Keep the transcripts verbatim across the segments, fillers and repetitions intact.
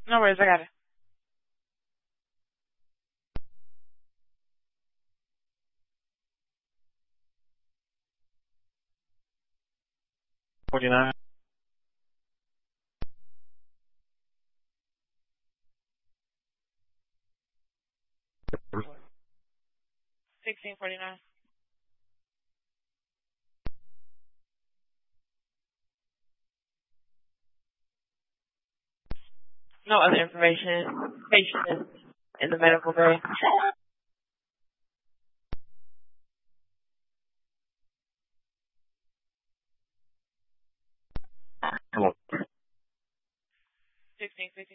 No worries, I got it. Forty-nine. Sixteen forty-nine. No other information. Patient is in the medical bay. Hello. Sixteen fifty.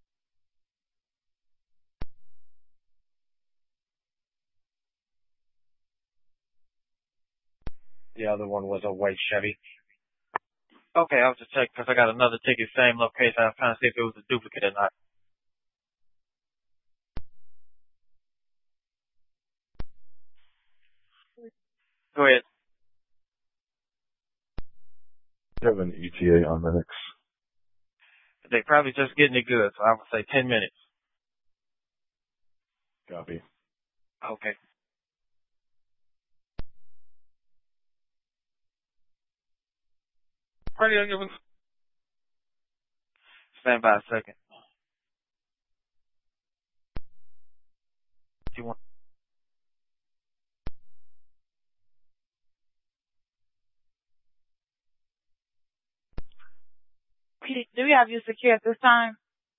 The other one was a white Chevy. Okay, I'll just check because I got another ticket, same location. I was trying to see if it was a duplicate or not. Go ahead. You have an E T A on Linux. They probably just getting it good, so I would say ten minutes. Copy. Okay. Radio given. Stand by a second. Do you want? Do we have you secure at this time?